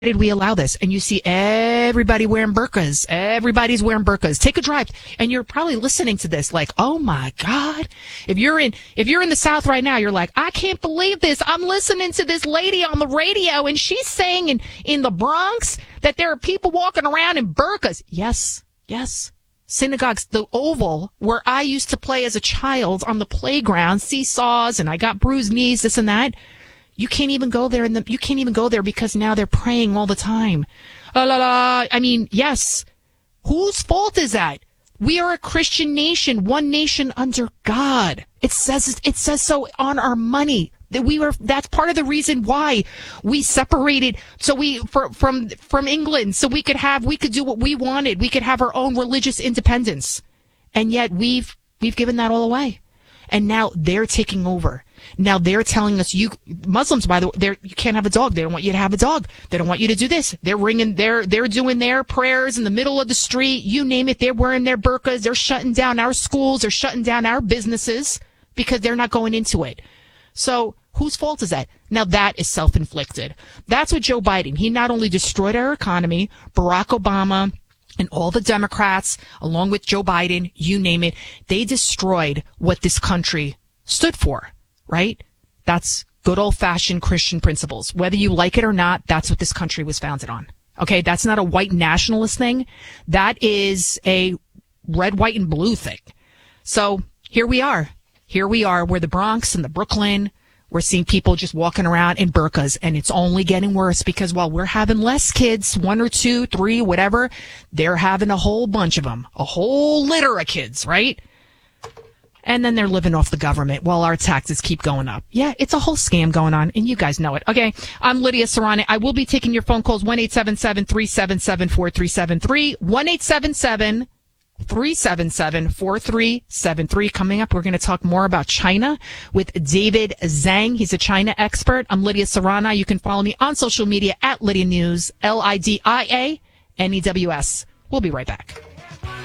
did we allow this? And you see everybody wearing burqas. Everybody's wearing burqas. Take a drive, and you're probably listening to this like, oh my God. If you're in the South right now, you're like, I can't believe this. I'm listening to this lady on the radio, and she's saying in the Bronx that there are people walking around in burqas. Yes. Synagogues, the Oval, where I used to play as a child on the playground, seesaws, and I got bruised knees, this and that. You can't even go there you can't even go there because now they're praying all the time. I mean, yes. Whose fault is that? We are a Christian nation, one nation under God. It says so on our money. That's part of the reason why we separated from England, so we could do what we wanted. We could have our own religious independence. And yet we've given that all away. And now they're taking over. Now they're telling us, you Muslims, by the way, you can't have a dog. They don't want you to have a dog. They don't want you to do this. They're doing their prayers in the middle of the street. You name it. They're wearing their burqas. They're shutting down our schools. They're shutting down our businesses because they're not going into it. So whose fault is that? Now that is self-inflicted. That's what Joe Biden, he not only destroyed our economy, Barack Obama, and all the Democrats, along with Joe Biden, you name it, they destroyed what this country stood for, right? That's good old-fashioned Christian principles. Whether you like it or not, that's what this country was founded on. Okay, that's not a white nationalist thing. That is a red, white, and blue thing. So here we are. We're the Bronx and the Brooklyn. We're seeing people just walking around in burqas, and it's only getting worse because while we're having less kids, 1 or 2, 3, whatever, they're having a whole bunch of them, a whole litter of kids, right? And then they're living off the government while our taxes keep going up. Yeah, it's a whole scam going on, and you guys know it. Okay, I'm Lydia Serrani. I will be taking your phone calls, 1-877-377-4373, 1-877-377-4373. Coming up, we're going to talk more about China with David Zhang. He's a China expert. I'm Lydia Serrana. You can follow me on social media at Lydia News, LIDIANEWS. We'll be right back.